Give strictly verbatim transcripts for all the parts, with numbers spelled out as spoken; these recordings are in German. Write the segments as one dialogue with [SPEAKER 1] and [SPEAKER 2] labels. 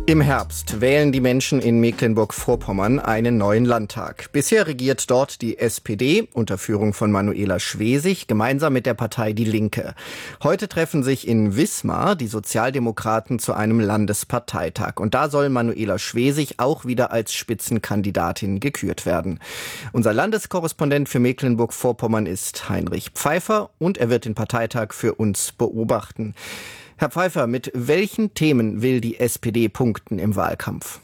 [SPEAKER 1] Im Herbst wählen die Menschen in Mecklenburg-Vorpommern einen neuen Landtag. Bisher regiert dort die S P D unter Führung von Manuela Schwesig gemeinsam mit der Partei Die Linke. Heute treffen sich in Wismar die Sozialdemokraten zu einem Landesparteitag. Und da soll Manuela Schwesig auch wieder als Spitzenkandidatin gekürt werden. Unser Landeskorrespondent für Mecklenburg-Vorpommern ist Heinrich Pfeiffer und er wird den Parteitag für uns beobachten. Herr Pfeiffer, mit welchen Themen will die S P D punkten im Wahlkampf?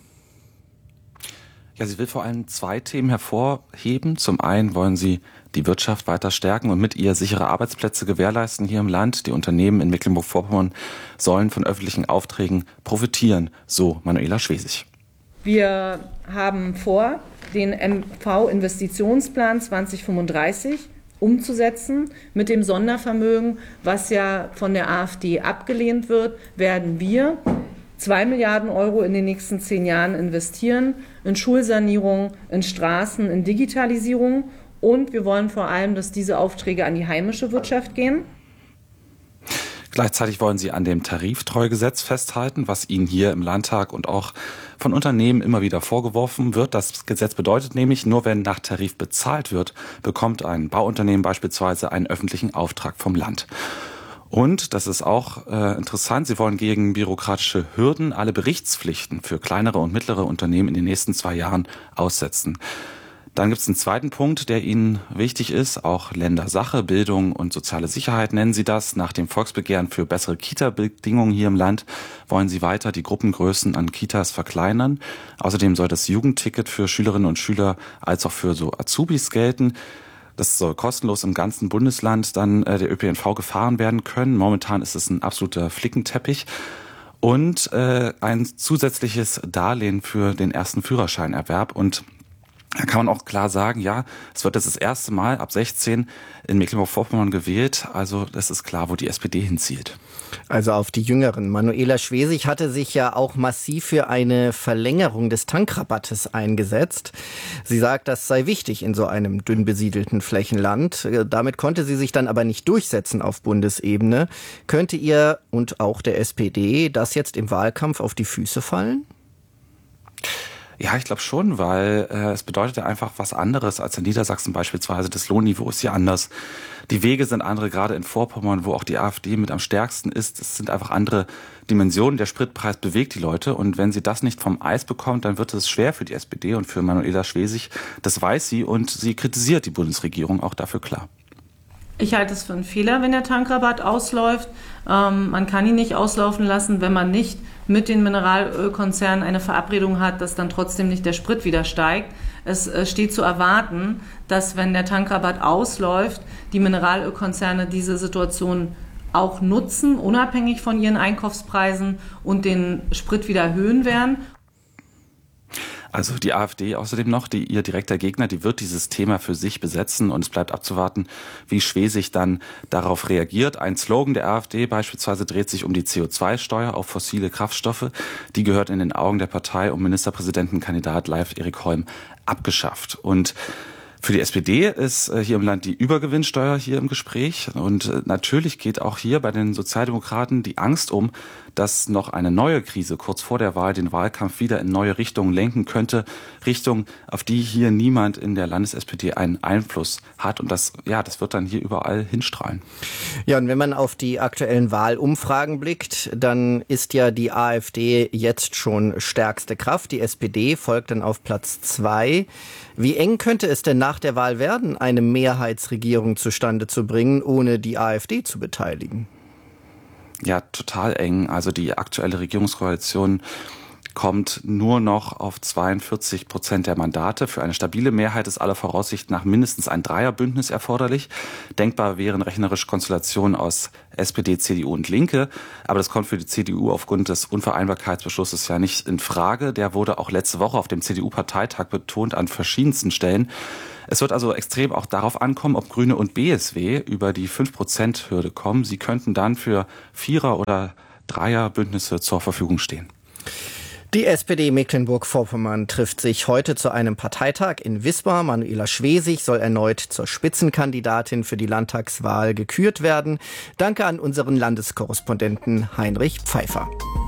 [SPEAKER 2] Ja, sie will vor allem zwei Themen hervorheben. Zum einen wollen sie die Wirtschaft weiter stärken und mit ihr sichere Arbeitsplätze gewährleisten hier im Land. Die Unternehmen in Mecklenburg-Vorpommern sollen von öffentlichen Aufträgen profitieren, so Manuela Schwesig.
[SPEAKER 3] Wir haben vor, den M V-Investitionsplan zwanzig fünfunddreißig umzusetzen. Mit dem Sondervermögen, was ja von der AfD abgelehnt wird, werden wir zwei Milliarden Euro in den nächsten zehn Jahren investieren in Schulsanierung, in Straßen, in Digitalisierung. Und wir wollen vor allem, dass diese Aufträge an die heimische Wirtschaft gehen.
[SPEAKER 2] Gleichzeitig wollen sie an dem Tariftreugesetz festhalten, was ihnen hier im Landtag und auch von Unternehmen immer wieder vorgeworfen wird. Das Gesetz bedeutet nämlich, nur wenn nach Tarif bezahlt wird, bekommt ein Bauunternehmen beispielsweise einen öffentlichen Auftrag vom Land. Und, das ist auch äh, interessant, sie wollen gegen bürokratische Hürden alle Berichtspflichten für kleinere und mittlere Unternehmen in den nächsten zwei Jahren aussetzen. Dann gibt es einen zweiten Punkt, der Ihnen wichtig ist, auch Ländersache, Bildung und soziale Sicherheit nennen Sie das. Nach dem Volksbegehren für bessere Kita-Bedingungen hier im Land wollen Sie weiter die Gruppengrößen an Kitas verkleinern. Außerdem soll das Jugendticket für Schülerinnen und Schüler als auch für so Azubis gelten. Das soll kostenlos im ganzen Bundesland dann äh, der Ö P N V gefahren werden können. Momentan ist es ein absoluter Flickenteppich. Und äh, ein zusätzliches Darlehen für den ersten Führerscheinerwerb. Und da kann man auch klar sagen, ja, es wird jetzt das erste Mal ab sechzehn in Mecklenburg-Vorpommern gewählt. Also das ist klar, wo die S P D hinzielt.
[SPEAKER 1] Also auf die Jüngeren. Manuela Schwesig hatte sich ja auch massiv für eine Verlängerung des Tankrabattes eingesetzt. Sie sagt, das sei wichtig in so einem dünn besiedelten Flächenland. Damit konnte sie sich dann aber nicht durchsetzen auf Bundesebene. Könnte ihr und auch der S P D das jetzt im Wahlkampf auf die Füße fallen?
[SPEAKER 2] Ja, ich glaube schon, weil äh, es bedeutet ja einfach was anderes als in Niedersachsen beispielsweise. Das Lohnniveau ist hier anders. Die Wege sind andere, gerade in Vorpommern, wo auch die AfD mit am stärksten ist. Es sind einfach andere Dimensionen. Der Spritpreis bewegt die Leute. Und wenn sie das nicht vom Eis bekommt, dann wird es schwer für die S P D und für Manuela Schwesig. Das weiß sie und sie kritisiert die Bundesregierung auch dafür klar.
[SPEAKER 3] Ich halte es für einen Fehler, wenn der Tankrabatt ausläuft. Ähm, man kann ihn nicht auslaufen lassen, wenn man nicht mit den Mineralölkonzernen eine Verabredung hat, dass dann trotzdem nicht der Sprit wieder steigt. Es äh, steht zu erwarten, dass wenn der Tankrabatt ausläuft, die Mineralölkonzerne diese Situation auch nutzen, unabhängig von ihren Einkaufspreisen und den Sprit wieder erhöhen werden.
[SPEAKER 2] Also die AfD außerdem noch, die ihr direkter Gegner, die wird dieses Thema für sich besetzen und es bleibt abzuwarten, wie Schwesig dann darauf reagiert. Ein Slogan der AfD beispielsweise dreht sich um die C O zwei Steuer auf fossile Kraftstoffe. Die gehört in den Augen der Partei um Ministerpräsidentenkandidat Leif Erik Holm abgeschafft. Und für die S P D ist hier im Land die Übergewinnsteuer hier im Gespräch. Und natürlich geht auch hier bei den Sozialdemokraten die Angst um, dass noch eine neue Krise kurz vor der Wahl den Wahlkampf wieder in neue Richtungen lenken könnte. Richtungen, auf die hier niemand in der Landes-S P D einen Einfluss hat. Und das, ja, das wird dann hier überall hinstrahlen.
[SPEAKER 1] Ja, und wenn man auf die aktuellen Wahlumfragen blickt, dann ist ja die AfD jetzt schon stärkste Kraft. Die S P D folgt dann auf Platz zwei. Wie eng könnte es denn nach der Wahl werden, eine Mehrheitsregierung zustande zu bringen, ohne die AfD zu beteiligen?
[SPEAKER 2] Ja, total eng. Also die aktuelle Regierungskoalition kommt nur noch auf zweiundvierzig Prozent der Mandate. Für eine stabile Mehrheit ist aller Voraussicht nach mindestens ein Dreierbündnis erforderlich. Denkbar wären rechnerisch Konstellationen aus S P D, C D U und Linke. Aber das kommt für die C D U aufgrund des Unvereinbarkeitsbeschlusses ja nicht in Frage. Der wurde auch letzte Woche auf dem C D U-Parteitag betont an verschiedensten Stellen. Es wird also extrem auch darauf ankommen, ob Grüne und B S W über die fünf Prozent Hürde kommen. Sie könnten dann für Vierer- oder Dreierbündnisse zur Verfügung stehen.
[SPEAKER 1] Die S P D Mecklenburg-Vorpommern trifft sich heute zu einem Parteitag in Wismar. Manuela Schwesig soll erneut zur Spitzenkandidatin für die Landtagswahl gekürt werden. Danke an unseren Landeskorrespondenten Heinrich Pfeiffer.